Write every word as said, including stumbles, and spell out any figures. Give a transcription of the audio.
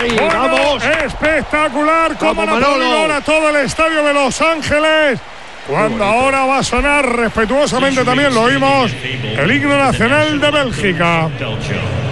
Ahí, bueno, vamos. Espectacular como Vamos, Napoleón a todo el estadio de Los Ángeles. Cuando ahora va a sonar respetuosamente, también lo oímos, el himno nacional de Bélgica.